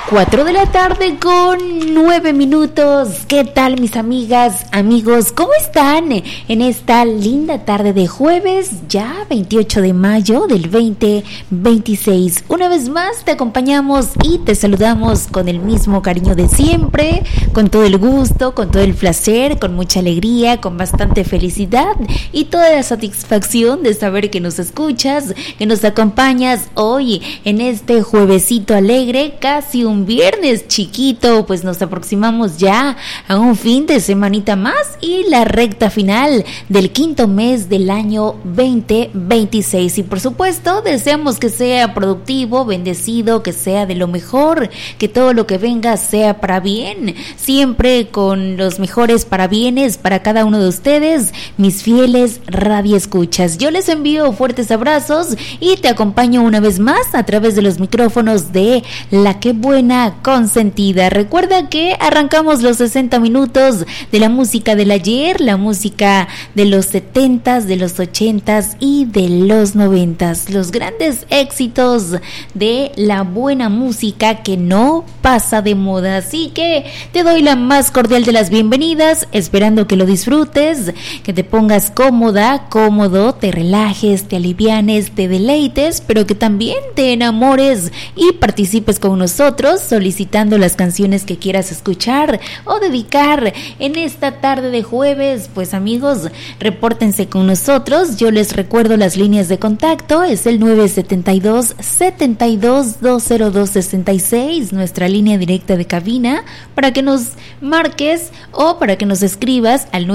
4 de la tarde con 9 minutos. ¿Qué tal, mis amigas, amigos? ¿Cómo están en esta linda tarde de jueves, ya 28 de mayo del 2026? Una vez más te acompañamos y te saludamos con el mismo cariño de siempre, con todo el gusto, con todo el placer, con mucha alegría, con bastante felicidad y toda la satisfacción de saber que nos escuchas, que nos acompañas hoy en este juevesito alegre, casi un viernes chiquito. Pues nos aproximamos ya a un fin de semanita más y la recta final del quinto mes del año 2026, y por supuesto deseamos que sea productivo, bendecido, que sea de lo mejor, que todo lo que venga sea para bien, siempre con los mejores parabienes para cada uno de ustedes, mis fieles radioescuchas. Yo les envío fuertes abrazos y te acompaño una vez más a través de los micrófonos de La Que Buena Consentida. Recuerda que arrancamos los 60 minutos de la música del ayer, la música de los 70s, de los 80s y de los 90s, los grandes éxitos de la buena música que no pasa de moda. Así que te doy la más cordial de las bienvenidas, esperando que lo disfrutes, que te pongas cómoda, cómodo, te relajes, te alivianes, te deleites, pero que también te enamores y participes con nosotros solicitando las canciones que quieras escuchar o dedicar en esta tarde de jueves. Pues amigos, repórtense con nosotros. Yo les recuerdo las líneas de contacto, es el 972-72-20266, nuestra línea directa de cabina, para que nos marques o para que nos escribas al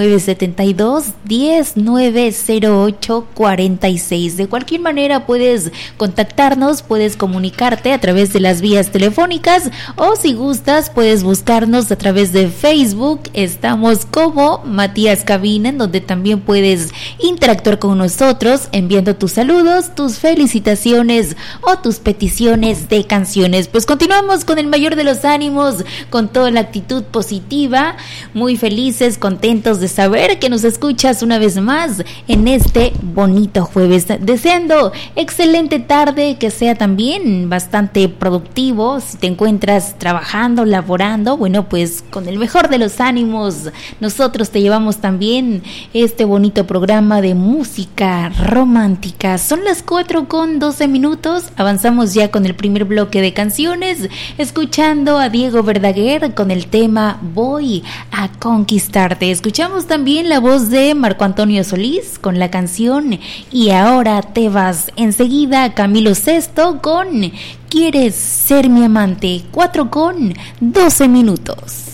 972-190846. De cualquier manera puedes contactarnos, puedes comunicarte a través de las vías telefónicas, o si gustas puedes buscarnos a través de Facebook. Estamos como Matías Cabina, en donde también puedes interactuar con nosotros enviando tus saludos, tus felicitaciones o tus peticiones de canciones. Pues continuamos con el mayor de los ánimos, con toda la actitud positiva, muy felices, contentos de saber que nos escuchas una vez más en este bonito jueves, deseando excelente tarde, que sea también bastante productivo. Si te encuentras trabajando, laborando, bueno, pues con el mejor de los ánimos, nosotros te llevamos también este bonito programa de música romántica. Son las 4:12 minutos, avanzamos ya con el primer bloque de canciones, escuchando a Diego Verdaguer con el tema Voy a Conquistarte. Escuchamos también la voz de Marco Antonio Solís con la canción Y Ahora Te Vas. Enseguida Camilo Sesto con ¿Quieres ser mi amante? 4:12 minutos.